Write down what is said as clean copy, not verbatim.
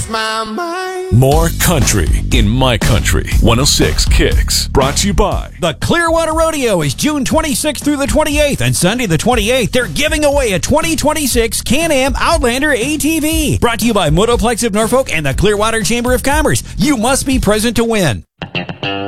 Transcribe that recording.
my mind. More country in my country. 106 Kicks. Brought to you by The Clearwater Rodeo is June 26th through the 28th, and Sunday the 28th, they're giving away a 2026 Can-Am Outlander ATV. Brought to you by Motoplex of Norfolk and the Clearwater Chamber of Commerce. You must be present to win.